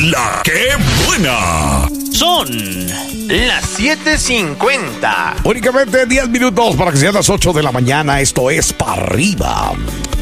La que buena. Son las 7:50. Únicamente 10 minutos para que sean las 8 de la mañana. Esto es Pa' Arriba.